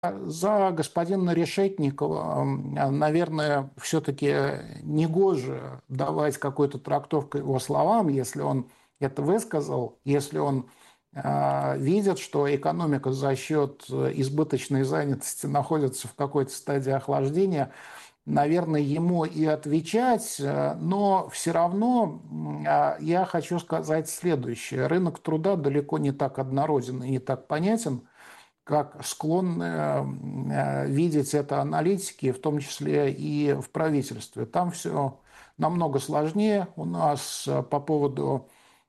За господина Решетникова, наверное, все-таки негоже давать какую-то трактовку его словам, если он это высказал, если он видит, что экономика за счет избыточной занятости находится в какой-то стадии охлаждения. Наверное, ему и отвечать, но все равно я хочу сказать следующее. Рынок труда далеко не так однороден и не так понятен, как склонны видеть это аналитики, в том числе и в правительстве. Там все намного сложнее. У нас по поводу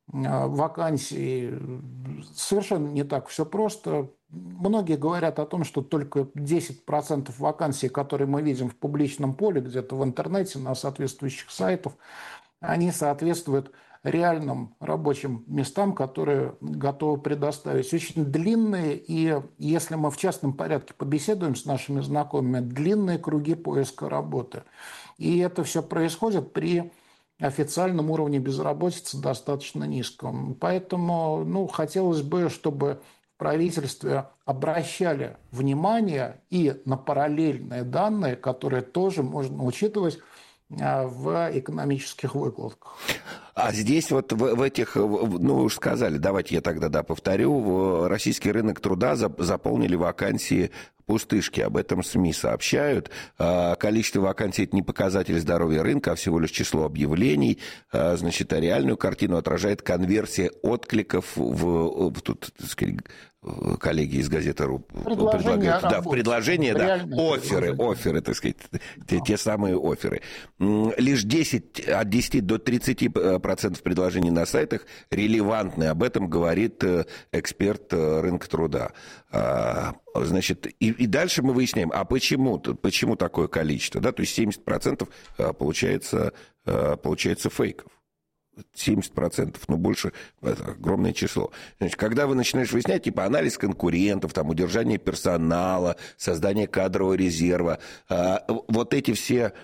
вакансий совершенно не так все просто. Многие говорят о том, что только 10% вакансий, которые мы видим в публичном поле, где-то в интернете, на соответствующих сайтах, они соответствуют реальным рабочим местам, которые готовы предоставить. Очень длинные, и если мы в частном порядке побеседуем с нашими знакомыми, длинные круги поиска работы. И это все происходит при официальном уровне безработицы достаточно низком. Поэтому хотелось бы, чтобы в правительстве обращали внимание и на параллельные данные, которые тоже можно учитывать в экономических выкладках. А здесь вот в этих, вы уж сказали, давайте я тогда повторю, российский рынок труда заполнили вакансии пустышки, об этом СМИ сообщают. Количество вакансий – это не показатель здоровья рынка, а всего лишь число объявлений. Значит, а реальную картину отражает конверсия откликов тут, так сказать, коллеги из газеты.ру предлагают. Да, в предложения, да, офферы, так сказать, те самые офферы. Лишь от 10 до 30% предложений на сайтах релевантны. Об этом говорит эксперт рынка труда. Значит, и дальше мы выясняем, а почему такое количество, да, то есть 70% получается фейков. 70%, но больше, это огромное число. Значит, когда вы начинаешь выяснять, типа анализ конкурентов, там, удержание персонала, создание кадрового резерва, вот эти все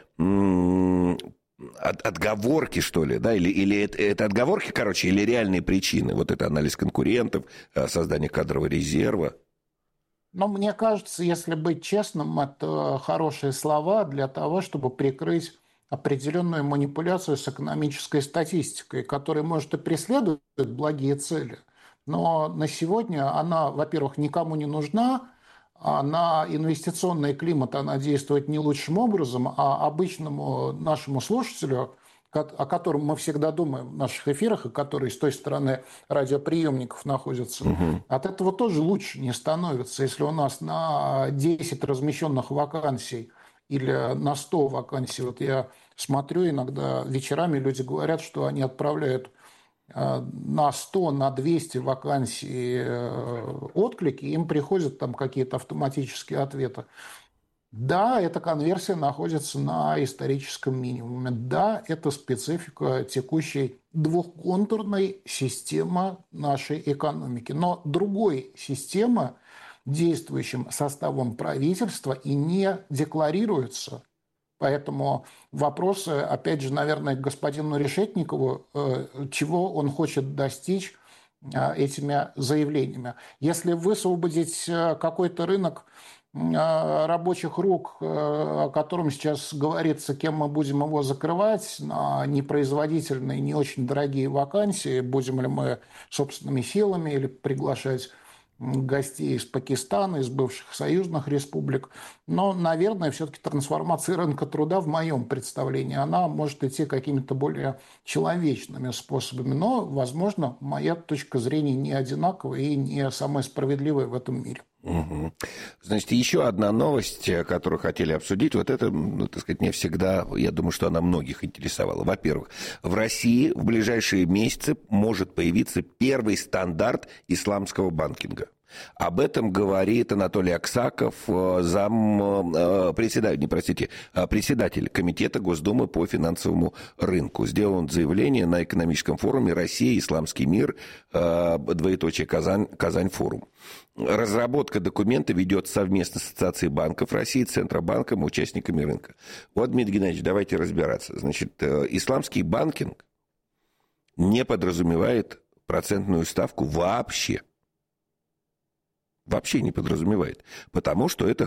отговорки, что ли, да, или это отговорки, короче, или реальные причины, вот это анализ конкурентов, создание кадрового резерва. Но мне кажется, если быть честным, это хорошие слова для того, чтобы прикрыть определенную манипуляцию с экономической статистикой, которая может и преследовать благие цели, но на сегодня она, во-первых, никому не нужна, а на инвестиционный климат она действует не лучшим образом, а обычному нашему слушателю, о котором мы всегда думаем в наших эфирах, и который с той стороны радиоприемников находится, от этого тоже лучше не становится. Если у нас на 10 размещенных вакансий или на 100 вакансий, вот я смотрю, иногда вечерами люди говорят, что они отправляют на 100, на 200 вакансий отклики, им приходят там какие-то автоматические ответы. Да, эта конверсия находится на историческом минимуме. Да, это специфика текущей двухконтурной системы нашей экономики. Но другой системы, действующим составом правительства, и не декларируется. Поэтому вопросы, опять же, наверное, к господину Решетникову, чего он хочет достичь этими заявлениями. Если высвободить какой-то рынок рабочих рук, о котором сейчас говорится, кем мы будем его закрывать, на непроизводительные, не очень дорогие вакансии, будем ли мы собственными силами или приглашать гостей из Пакистана, из бывших союзных республик. Но, наверное, все-таки трансформация рынка труда, в моем представлении, она может идти какими-то более человечными способами. Но, возможно, моя точка зрения не одинаковая и не самая справедливая в этом мире. Угу. Значит, еще одна новость, которую хотели обсудить, вот это, так сказать, не всегда, я думаю, что она многих интересовала. Во-первых, в России в ближайшие месяцы может появиться первый стандарт исламского банкинга. Об этом говорит Анатолий Аксаков, председатель Комитета Госдумы по финансовому рынку. Сделал он заявление на экономическом форуме «Россия, исламский мир, Казань форум». Разработка документа ведется совместно с Ассоциацией банков России, Центробанком и участниками рынка. Вот, Дмитрий Геннадьевич, давайте разбираться. Значит, исламский банкинг не подразумевает процентную ставку вообще. вообще не подразумевает, потому что это